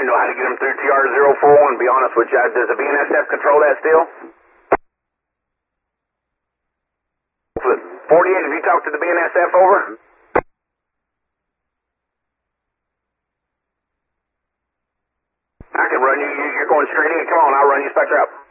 even know how to get them through TR-041, to be honest with you. Does the BNSF control that still? 48, have you talked to the BNSF, over? I can run you. You're going straight in. Come on, I'll run you, Spectre, up.